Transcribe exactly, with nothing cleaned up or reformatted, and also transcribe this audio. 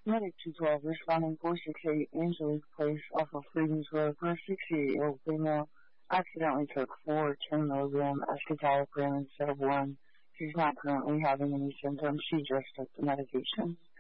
Medic two twelve responding four sixty-eight Angela's Place off of Freedoms Road, where a sixty-eight-year-old female accidentally took four ten milligram escitalopram instead of one. She's not currently having any symptoms. She just took the medication.